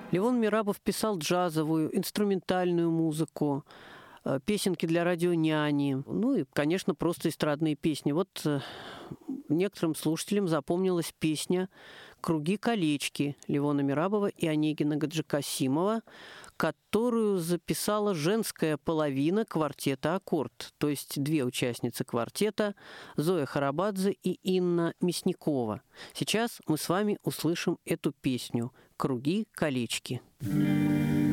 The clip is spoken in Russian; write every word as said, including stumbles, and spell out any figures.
Левон Мерабов писал джазовую, инструментальную музыку, песенки для радионяни, ну и, конечно, просто эстрадные песни. Вот некоторым слушателям запомнилась песня «Круги-колечки» Левона Мерабова и Онегина Гаджикасимова, которую записала женская половина квартета «Аккорд», то есть две участницы квартета – Зоя Харабадзе и Инна Мясникова. Сейчас мы с вами услышим эту песню «Круги-колечки».